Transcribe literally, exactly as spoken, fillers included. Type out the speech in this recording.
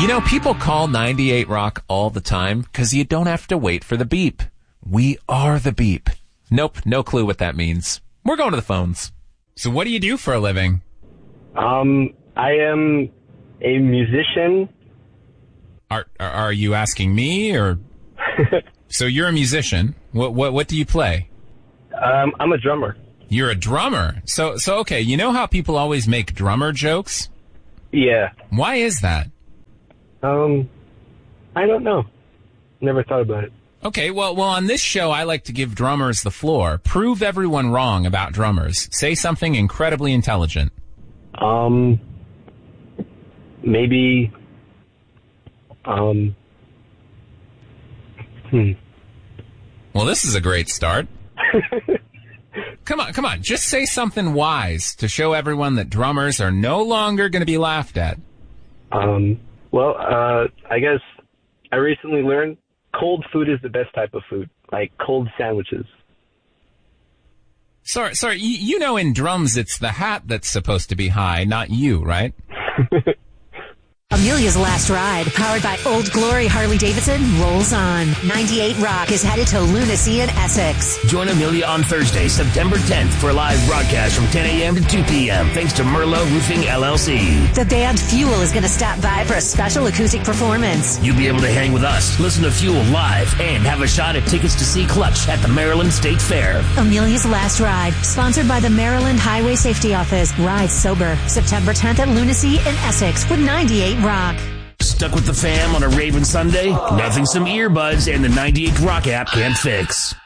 You know, people call ninety-eight Rock all the time because you don't have to wait for the beep. We are the beep. Nope, no clue what that means. We're going to the phones. So what do you do for a living? Um, I am a musician. Are are, are you asking me or? So you're a musician. What what what do you play? Um, I'm a drummer. You're a drummer. So so okay. You know how people always make drummer jokes? Yeah. Why is that? Um, I don't know. Never thought about it. Okay, well, well, on this show, I like to give drummers the floor. Prove everyone wrong about drummers. Say something incredibly intelligent. Um, maybe, um, hmm. Well, this is a great start. Come on, come on. Just say something wise to show everyone that drummers are no longer going to be laughed at. Um, well, uh, I guess I recently learned cold food is the best type of food, like cold sandwiches. Sorry, sorry. You, you know in drums it's the hat that's supposed to be high, not you, right? Amelia's Last Ride, powered by Old Glory Harley-Davidson, rolls on. ninety-eight Rock is headed to Lunacy in Essex. Join Amelia on Thursday, September tenth for a live broadcast from ten a.m. to two p.m. thanks to Merlot Roofing, L L C. The band Fuel is going to stop by for a special acoustic performance. You'll be able to hang with us, listen to Fuel live, and have a shot at tickets to see Clutch at the Maryland State Fair. Amelia's Last Ride, sponsored by the Maryland Highway Safety Office. Ride sober. September tenth at Lunacy in Essex with ninety-eight Rock. Stuck with the fam on a Raven Sunday? Nothing some earbuds and the ninety-eight Rock app can't fix.